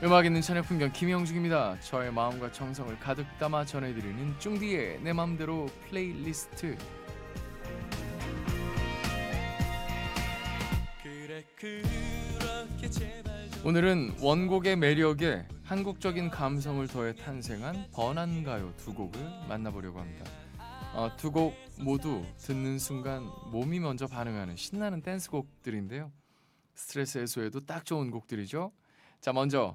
음악 있는 저녁 풍경 김영중입니다. 저의 마음과 정성을 가득 담아 전해드리는 쭝디의 내 맘대로 플레이리스트. 오늘은 원곡의 매력에 한국적인 감성을 더해 탄생한 번안가요 두 곡을 만나보려고 합니다. 두 곡 모두 듣는 순간 몸이 먼저 반응하는 신나는 댄스곡들인데요. 스트레스 해소에도 딱 좋은 곡들이죠. 자, 먼저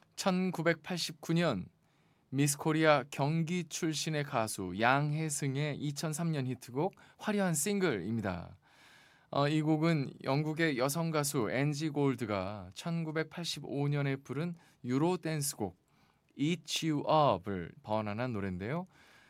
1989년 미스 코리아 경기 출신의 가수 양혜승의 2003년 히트곡 화려한 싱글입니다. 이 곡은 영국의 여성 가수 앤지 골드가 1985년에 부른 유로 댄스곡 Eat You Up을 번안한 노래인데요.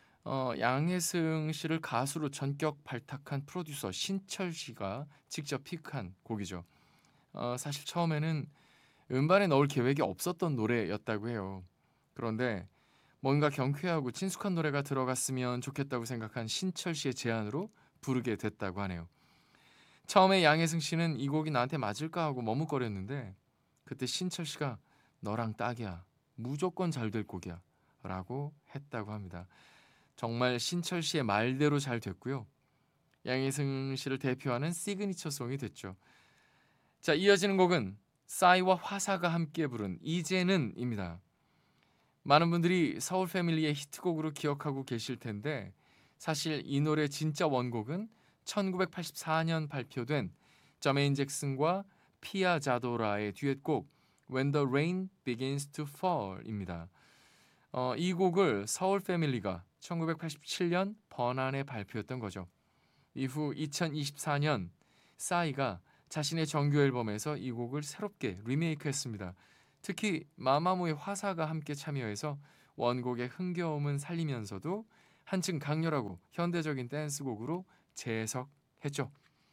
양혜승 씨를 가수로 전격 발탁한 프로듀서 신철 씨가 직접 픽한 곡이죠. 사실 처음에는 음반에 넣을 계획이 없었던 노래였다고 해요. 그런데 뭔가 경쾌하고 친숙한 노래가 들어갔으면 좋겠다고 생각한 신철 씨의 제안으로 부르게 됐다고 하네요. 처음에 양혜승 씨는 이 곡이 나한테 맞을까 하고 머뭇거렸는데 그때 신철 씨가 너랑 딱이야. 무조건 잘 될 곡이야. 라고 했다고 합니다. 정말 신철 씨의 말대로 잘 됐고요. 양혜승 씨를 대표하는 시그니처 송이 됐죠. 자, 이어지는 곡은 싸이와 화사가 함께 부른 이제는입니다. 많은 분들이 서울 패밀리의 히트곡으로 기억하고 계실 텐데 사실 이 노래 진짜 원곡은 1984년 발표된 저메인 잭슨과 피아 자도라의 듀엣곡 When the Rain Begins to Fall입니다. 이 곡을 서울 패밀리가 1987년 번안에 발표했던 거죠. 이후 2024년 싸이가 자신의 정규 앨범에서 이 곡을 새롭게 리메이크했습니다. 특히 마마무의 화사가 함께 참여해서 원곡의 흥겨움은 살리면서도 한층 강렬하고 현대적인 댄스곡으로 재해석했죠.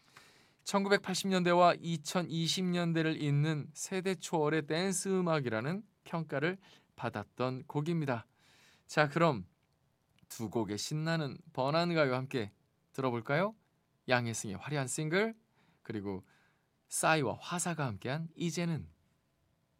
1980년대와 2020년대를 잇는 세대 초월의 댄스 음악이라는 평가를 받았던 곡입니다. 자, 그럼 두 곡의 신나는 번안가요와 함께 들어볼까요? 양혜승의 화려한 싱글 그리고 싸이와 화사가 함께한 이제는.